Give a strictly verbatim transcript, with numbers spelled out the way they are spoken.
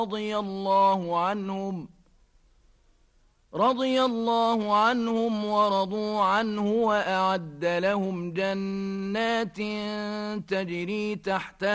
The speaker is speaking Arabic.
رضي الله عنهم رضي الله عنهم ورضوا عنه وأعد لهم جنات تجري تحتها